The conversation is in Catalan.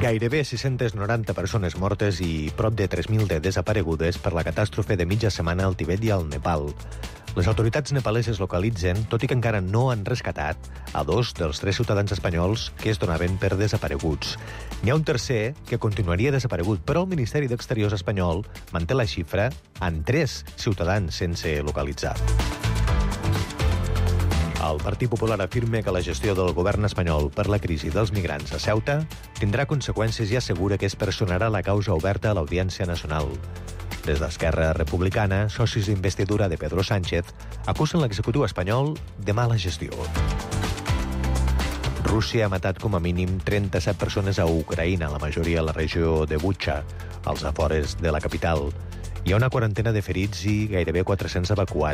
Gairebé 690 persones mortes i prop de 3.000 de desaparegudes per la catàstrofe de mitja setmana al Tibet i al Nepal. Les autoritats nepaleses localitzen, tot i que encara no han rescatat, a 2 dels 3 ciutadans espanyols que es donaven per desapareguts. N'hi ha un tercer que continuaria desaparegut, però el Ministeri d'Exteriors espanyol manté la xifra en 3 ciutadans sense localitzar. El Partit Popular afirma que la gestió del govern espanyol per la crisi dels migrants a Ceuta tindrà conseqüències i assegura que es personarà la causa oberta a l'Audiència Nacional. Des d'Esquerra Republicana, socis d'investidura de Pedro Sánchez acusen l'executiu espanyol de mala gestió. Rússia ha matat com a mínim 37 persones a Ucraïna, la majoria a la regió de Bucha, als afores de la capital. Hi ha una quarantena de ferits i gairebé 400 evacuats.